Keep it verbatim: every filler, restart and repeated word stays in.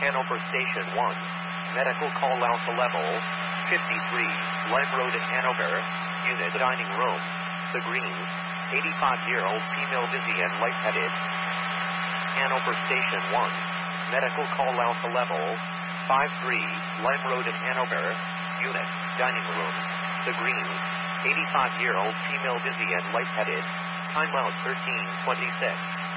Hanover Station one. Medical call Alpha Level fifty-three. Lime Road in Hanover. Unit dining room. The Green. eighty-five-year-old female dizzy and lightheaded. Hanover Station one. Medical call Alpha Level five three. Lime Road in Hanover. Unit dining room. The Green. eighty-five-year-old female dizzy and lightheaded. Timeout thirteen twenty-six.